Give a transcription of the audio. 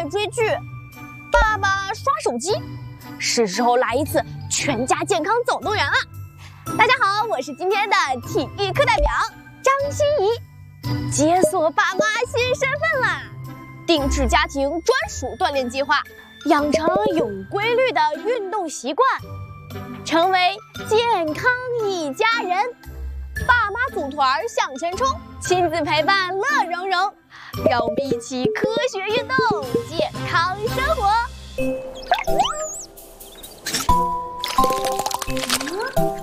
追剧，爸爸刷手机，是时候来一次全家健康总动员了。大家好，我是今天的体育课代表张欣怡，解锁爸妈新身份啦！定制家庭专属锻炼计划，养成有规律的运动习惯，成为健康一家人。爸妈组团向前冲，亲自陪伴乐融融，让我们一起科学运动，健康生活。